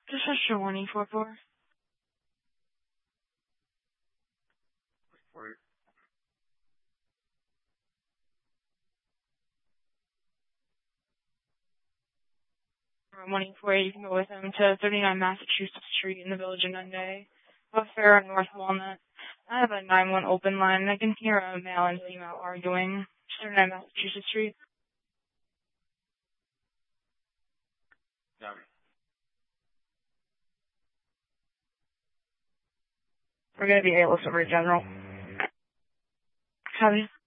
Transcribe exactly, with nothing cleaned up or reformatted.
This is Shawani four four. One eight four eight, you can go with him to thirty-nine Massachusetts Street in the Village of Nunde, Bus Fair on North Walnut. I have a nine one open line, and I can hear a male and female arguing. thirty-nine Massachusetts Street. Yeah. We're going to be A-list over General. Copy.